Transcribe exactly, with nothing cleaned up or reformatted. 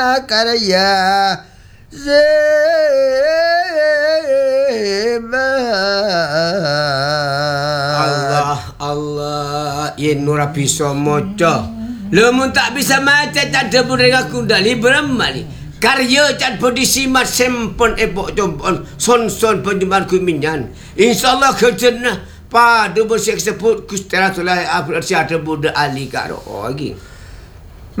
karya Zema. Allah Allah ye nura bisa moco lemun tak bisa maca tak ada pun aku dah libram mali karya cat bodi simat sempon epok jompon son son penjuman kuminyan insyaallah kerjana pada bersek sebut kustratullah afir ada budak ali karo lagi